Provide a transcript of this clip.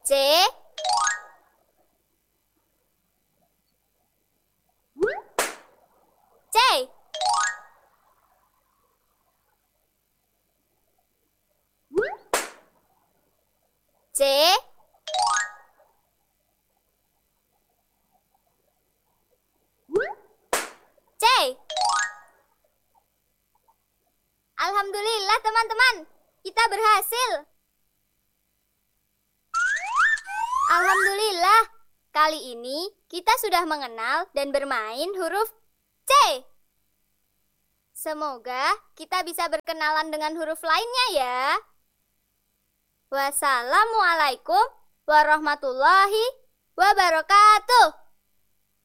C. C. C. C. Alhamdulillah teman-teman, kita berhasil. Alhamdulillah, kali ini kita sudah mengenal dan bermain huruf C. Semoga kita bisa berkenalan dengan huruf lainnya ya. Wassalamualaikum warahmatullahi wabarakatuh.